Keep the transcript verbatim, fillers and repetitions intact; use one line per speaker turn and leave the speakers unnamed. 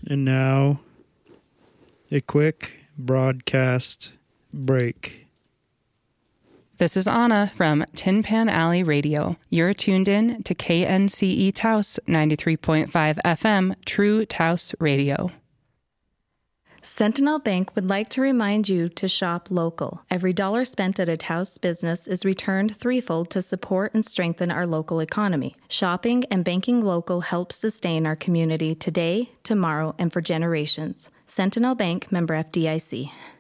And now, a quick broadcast break.
This is Anna from Tin Pan Alley Radio. You're tuned in to K N C E Taos ninety-three point five F M, True Taos Radio.
Sentinel Bank would like to remind you to shop local. Every dollar spent at a Taos business is returned threefold to support and strengthen our local economy. Shopping and banking local helps sustain our community today, tomorrow, and for generations. Sentinel Bank, member F D I C.